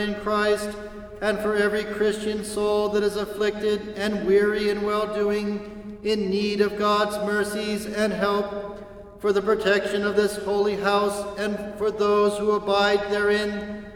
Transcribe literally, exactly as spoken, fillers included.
in Christ, and for every Christian soul that is afflicted and weary in well-doing, in need of God's mercies and help, for the protection of this holy house, and for those who abide therein,